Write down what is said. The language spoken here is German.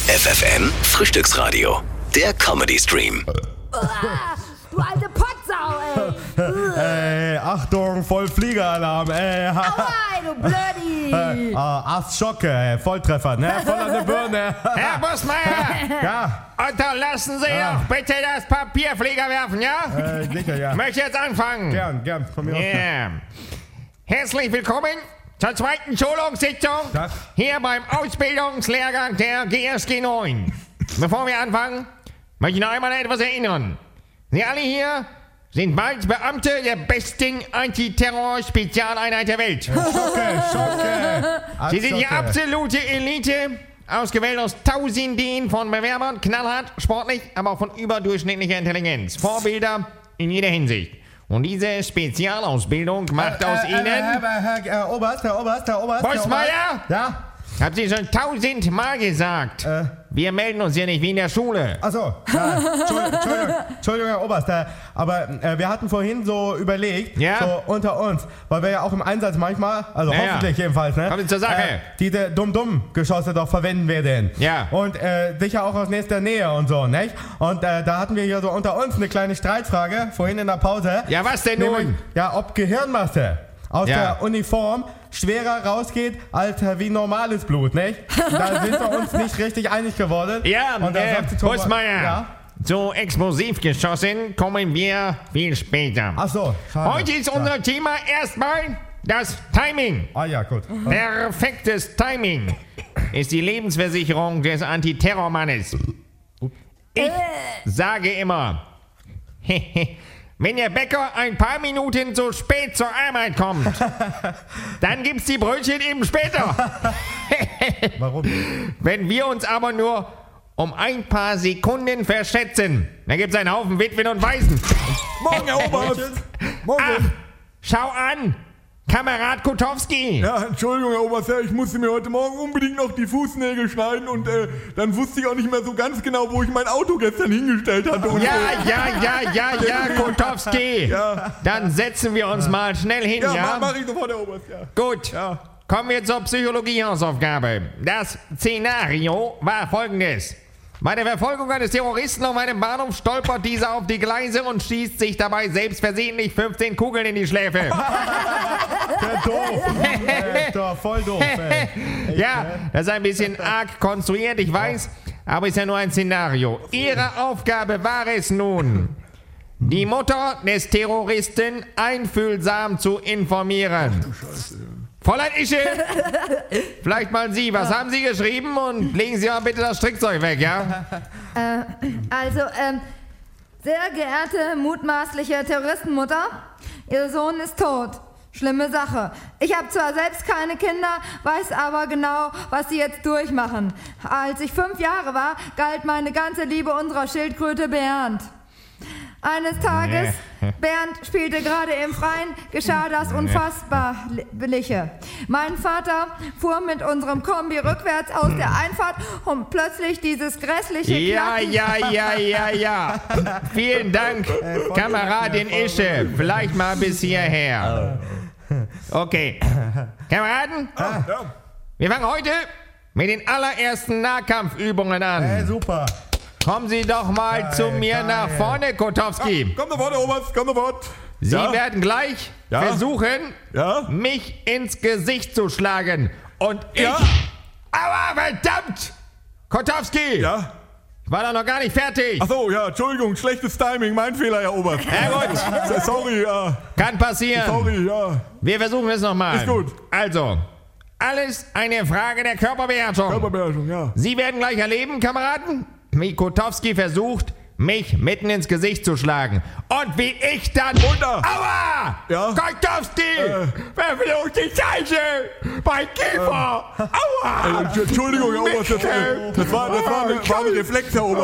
FFN Frühstücksradio, der Comedy-Stream. Du alte Potsau, ey! Achtung, Vollfliegeralarm, Aua, du Blödi! Astschocke, Volltreffer, ne? Voll an der Birne. Herr Bussmeier, Ja, unterlassen Sie Ja. doch bitte das Papierflieger werfen, ja? sicher, ja. Ich möchte jetzt anfangen. Gern, von mir aus. Ja. Herzlich willkommen zur zweiten Schulungssitzung Tag. hier beim Ausbildungslehrgang der GSG 9. Bevor wir anfangen, möchte ich noch einmal an etwas erinnern. Sie alle hier sind bald Beamte der besten Antiterror-Spezialeinheit der Welt. Schocke. Sie sind die Astschocke. absolute Elite, ausgewählt aus Tausenden von Bewerbern, knallhart, sportlich, aber auch von überdurchschnittlicher Intelligenz. Vorbilder in jeder Hinsicht. Und diese Spezialausbildung macht aus Ihnen... Herr Oberst. Bussmeier! Ja? Hab Sie schon 1000-mal gesagt. Wir melden uns hier nicht wie in der Schule. Achso, ja, Entschuldigung, Herr Oberst, aber wir hatten vorhin so überlegt, Ja? so unter uns, weil wir ja auch im Einsatz manchmal, also Ja, hoffentlich jedenfalls, ne? Kommt zur Sache. Diese Dumm-Dumm-Geschosse doch verwenden werden. Ja. Und sicher auch aus nächster Nähe und so, nicht? Und da hatten wir hier so unter uns eine kleine Streitfrage, vorhin in der Pause. Ja, was denn Nämlich, nun? ja, ob Gehirnmasse aus Ja. der Uniform schwerer rausgeht als wie normales Blut, nicht? Da sind wir uns nicht richtig einig geworden. Ja, Und da sagt sie zum- Bussmeier. Ja? Zu Explosivgeschossen kommen wir viel später. Ach so, schade. Heute ist unser Thema erstmal das Timing. Ah ja, gut. Perfektes Timing ist die Lebensversicherung des Antiterrormannes. Ich sage immer, wenn der Bäcker ein paar Minuten zu spät zur Arbeit kommt, dann gibt's die Brötchen eben später. Warum? Wenn wir uns aber nur um ein paar Sekunden verschätzen, dann gibt's einen Haufen Witwen und Waisen. Morgen, Herr Oberst. Ach, Morgen. schau an, Kamerad Kotowski. Ja, Entschuldigung, Herr Oberst, ich musste mir heute Morgen unbedingt noch die Fußnägel schneiden und dann wusste ich auch nicht mehr so ganz genau, wo ich mein Auto gestern hingestellt hatte. Und Ja, Kotowski. Ja. Dann setzen wir uns mal schnell hin, ja, ja? mach ich sofort, Herr Oberst, ja. Gut, Ja. kommen wir zur Psychologie-Hausaufgabe. Das Szenario war folgendes. Bei der Verfolgung eines Terroristen auf einem Bahnhof stolpert dieser auf die Gleise und schießt sich dabei selbst versehentlich 15 Kugeln in die Schläfe. Der doof. Ist doch voll doof, ey. Ja, das ist ein bisschen arg konstruiert, ich weiß, aber ist ja nur ein Szenario. Ihre Aufgabe war es nun, die Mutter des Terroristen einfühlsam zu informieren. Fräulein Ische, vielleicht mal Sie, was haben Sie geschrieben und legen Sie mal bitte das Strickzeug weg, ja? Sehr geehrte mutmaßliche Terroristenmutter, Ihr Sohn ist tot. Schlimme Sache. Ich habe zwar selbst keine Kinder, weiß aber genau, was sie jetzt durchmachen. Als ich 5 Jahre war, galt meine ganze Liebe unserer Schildkröte Bernd. Eines Tages, Bernd spielte gerade im Freien, geschah das Unfassbarliche. Mein Vater fuhr mit unserem Kombi rückwärts aus der Einfahrt und plötzlich dieses grässliche Ja. Knacken. Vielen Dank, Kameradin Ische. Vielleicht mal bis hierher. Okay. Kameraden, Ja. wir fangen heute mit den allerersten Nahkampfübungen an. Super. Kommen Sie doch mal zu mir geil. nach vorne, Kotowski. Komm sofort, Herr Oberst, komm sofort. Sie Ja. werden gleich Ja. versuchen, Ja. mich ins Gesicht zu schlagen. Und ich... Ja. Aua, verdammt! Kotowski! Ja. Ich war doch noch gar nicht fertig. Ach so, ja, Entschuldigung, schlechtes Timing, mein Fehler, Herr Oberst. Ja, gut. Sorry, ja. Kann passieren. Sorry, ja. Wir versuchen es nochmal. Ist gut. Also, alles eine Frage der Körperbeherrschung. Körperbeherrschung, ja. Sie werden gleich erleben, Kameraden, wie Kotowski versucht, mich mitten ins Gesicht zu schlagen. Und wie ich dann... Aua! Ja? Kotowski! Verfluchte Scheiße! Mein Kiefer! Aua! Entschuldigung, Herr Oberst, das war ein Reflex, Herr Oberst.